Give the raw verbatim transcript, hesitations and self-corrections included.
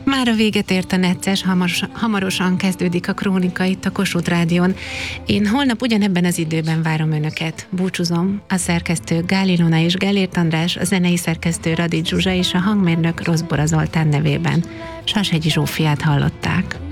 Már a véget ért a necces, hamaros, hamarosan kezdődik a krónika itt a Kossuth Rádión. Én holnap ugyanebben az időben várom Önöket. Búcsúzom, a szerkesztő Gál Ilona és Gellért András, a zenei szerkesztő Radics Zsuzsa és a hangmérnök Rozbora Zoltán nevében. Sashegyi Zsófiát hallották.